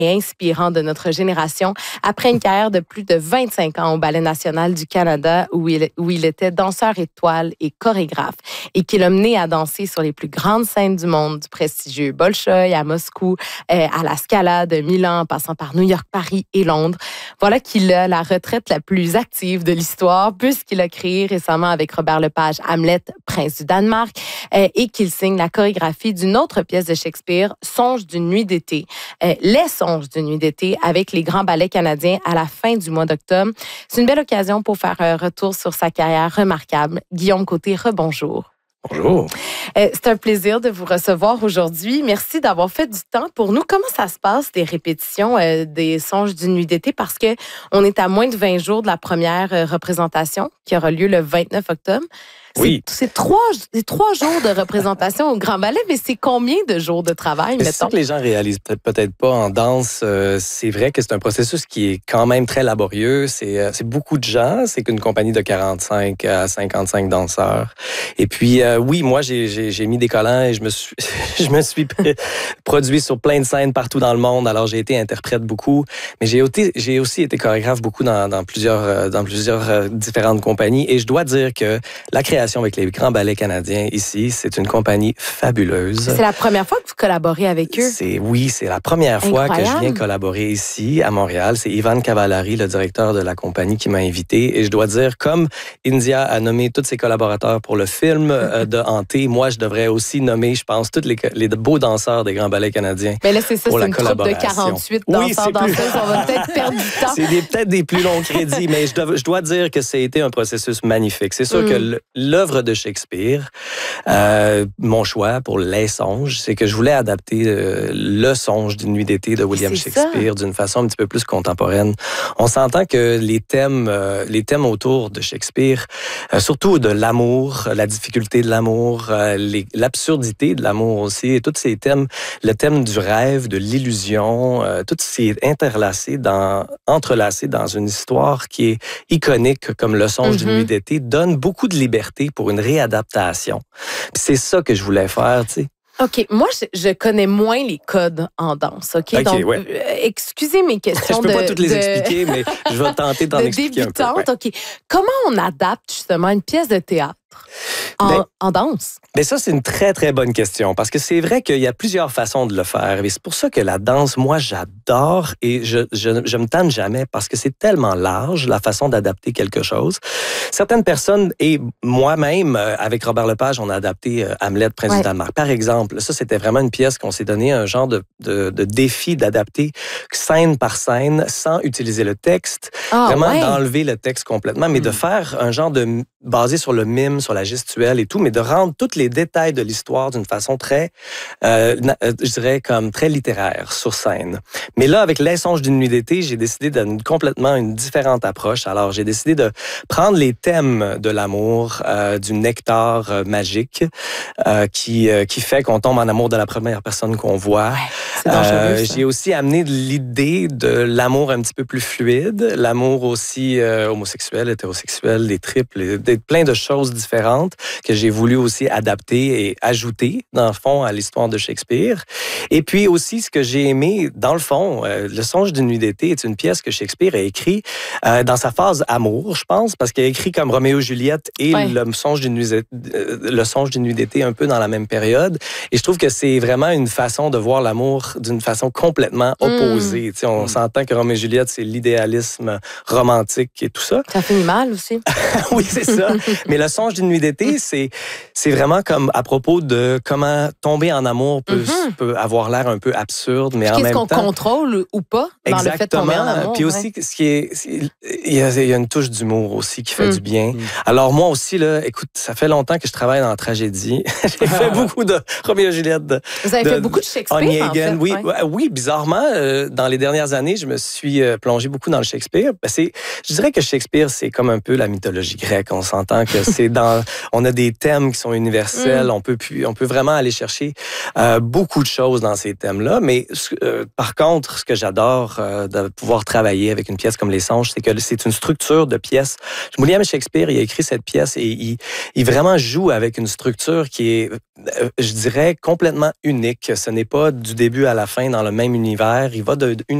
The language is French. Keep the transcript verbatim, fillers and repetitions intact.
et inspirant de notre génération après une carrière de plus de vingt-cinq ans au Ballet national du Canada où il, où il était danseur étoile et chorégraphe et qui l'a mené à danser sur les plus grandes scènes du monde, du prestigieux Bolchoï à Moscou, euh, à la Scala de Milan, en passant par New York, Paris et Londres. Voilà qu'il a la retraite la plus active de l'histoire puisqu'il a créé récemment avec Robert Lepage Hamlet, prince du Danemark, euh, et qu'il signe la chorégraphie d'une autre pièce de Shakespeare, Songes d'une nuit d'été. Euh, les Songes d'une nuit d'été avec les grands ballets canadiens à la fin du mois d'octobre. C'est une belle occasion pour faire un retour sur sa carrière remarquable. Guillaume Côté, rebonjour. Bonjour. Euh, c'est un plaisir de vous recevoir aujourd'hui. Merci d'avoir fait du temps pour nous. Comment ça se passe, des répétitions euh, des Songes d'une nuit d'été? Parce que on est à moins de vingt jours de la première euh, représentation qui aura lieu le vingt-neuf octobre. Oui. C'est, c'est, trois, c'est trois jours de représentation au Grand Ballet, mais c'est combien de jours de travail, mais mettons? c'est ça que les gens réalisent peut-être, peut-être pas en danse. Euh, c'est vrai que c'est un processus qui est quand même très laborieux. C'est, euh, c'est beaucoup de gens. C'est qu'une compagnie de quarante-cinq à cinquante-cinq danseurs. Et puis, euh, oui, moi, j'ai, j'ai, j'ai mis des collants et je me suis, je me suis produit sur plein de scènes partout dans le monde. Alors, j'ai été interprète beaucoup. Mais j'ai, été, j'ai aussi été chorégraphe beaucoup dans, dans plusieurs, dans plusieurs euh, différentes compagnies. Et je dois dire que la création avec les grands ballets canadiens ici, c'est une compagnie fabuleuse. C'est la première fois que vous collaborez avec eux? C'est, oui, c'est la première fois Incroyable. que je viens collaborer ici, à Montréal. C'est Ivan Cavallari, le directeur de la compagnie, qui m'a invité. Et je dois dire, comme India a nommé tous ses collaborateurs pour le film euh, de Hanté, moi, je devrais aussi nommer, je pense, tous les, les beaux danseurs des grands ballets canadiens. Mais là, c'est ça, pour c'est la une troupe de quarante-huit danseurs, oui, c'est danseuses. Plus... On va peut-être perdre du temps. C'est des, peut-être des plus longs crédits, mais je dois, je dois dire que ça a été un processus magnifique. C'est sûr mm. que le, l'œuvre de Shakespeare, euh, mon choix pour Les Songes, c'est que je voulais adapter euh, le songe d'une nuit d'été de William c'est Shakespeare ça. d'une façon un petit peu plus contemporaine. On s'entend que les thèmes, euh, les thèmes autour de Shakespeare, euh, surtout de l'amour, la difficulté de l'amour, euh, les, l'absurdité de l'amour aussi, et tous ces thèmes, le thème du rêve, de l'illusion, euh, tout c'est interlacé dans, entrelacé dans une histoire qui est iconique comme le songe mm-hmm. d'une nuit d'été, donne beaucoup de liberté pour une réadaptation. Puis c'est ça que je voulais faire, tu sais. OK. Moi, je, je connais moins les codes en danse, OK? okay Donc, ouais. euh, excusez mes questions de... Je peux de, pas toutes les de... expliquer, mais je vais tenter d'en de expliquer un peu. Ouais. OK. Comment on adapte justement une pièce de théâtre en, ben, en danse? Mais ça, c'est une très, très bonne question parce que c'est vrai qu'il y a plusieurs façons de le faire. Et c'est pour ça que la danse, moi, j'adore et je, je, je me tanne jamais parce que c'est tellement large, la façon d'adapter quelque chose. Certaines personnes, et moi-même, avec Robert Lepage, on a adapté Hamlet, prince ouais. du Danemark. Par exemple, ça, c'était vraiment une pièce qu'on s'est donné un genre de, de, de défi d'adapter scène par scène sans utiliser le texte, ah, vraiment ouais. d'enlever le texte complètement, mais mmh. de faire un genre de basé sur le mime, sur la gestuelle et tout, mais de rendre tous les détails de l'histoire d'une façon très, euh, je dirais, comme très littéraire sur scène. Mais là, avec Les Songes d'une nuit d'été, j'ai décidé d'une complètement une différente approche. Alors, j'ai décidé de prendre les thèmes de l'amour, euh, du nectar euh, magique, euh, qui, euh, qui fait qu'on tombe en amour de la première personne qu'on voit. Ouais, c'est dangereux, euh, j'ai aussi amené l'idée de l'amour un petit peu plus fluide, l'amour aussi euh, homosexuel, hétérosexuel, les triples, les, plein de choses différentes que j'ai voulu aussi adapter et ajouter, dans le fond, à l'histoire de Shakespeare. Et puis aussi, ce que j'ai aimé, dans le fond, euh, Le Songe d'une nuit d'été est une pièce que Shakespeare a écrite euh, dans sa phase amour, je pense, parce qu'il a écrit comme Roméo et Juliette et ouais. le, songe d'une nuit, euh, le Songe d'une nuit d'été un peu dans la même période. Et je trouve que c'est vraiment une façon de voir l'amour d'une façon complètement opposée. Mm. Tu sais, on mm. s'entend que Roméo et Juliette, c'est l'idéalisme romantique et tout ça. Ça finit mal aussi. Oui, c'est ça. Mais Le Songe d'une nuit d'été, c'est, c'est vraiment comme à propos de comment tomber en amour peut, mm-hmm. peut avoir l'air un peu absurde, mais Puis en même temps... Qu'est-ce qu'on contrôle ou pas dans Exactement. le fait de tomber en amour? Puis aussi, ouais. ce qui est... Il y, a, il y a une touche d'humour aussi qui fait mm. du bien. Mm. Alors moi aussi, là, écoute, ça fait longtemps que je travaille dans la tragédie. J'ai ah. fait beaucoup de Roméo et Juliette. De, Vous avez de, fait beaucoup de Shakespeare, en fait. Oui, ouais. oui, bizarrement, euh, dans les dernières années, je me suis euh, plongé beaucoup dans le Shakespeare. Ben, c'est, je dirais que Shakespeare, c'est comme un peu la mythologie grecque. On, s'entend que c'est dans... On a des thèmes qui sont universels. Mm. On peut, on peut vraiment aller chercher euh, beaucoup de choses dans ces thèmes-là. Mais euh, par contre, ce que j'adore euh, de pouvoir travailler avec une pièce comme Les Songes, c'est que c'est une structure de pièce. William Shakespeare, il a écrit cette pièce et il, il vraiment joue avec une structure qui est, euh, je dirais, complètement unique. Ce n'est pas du début à la fin dans le même univers. Il va de, de une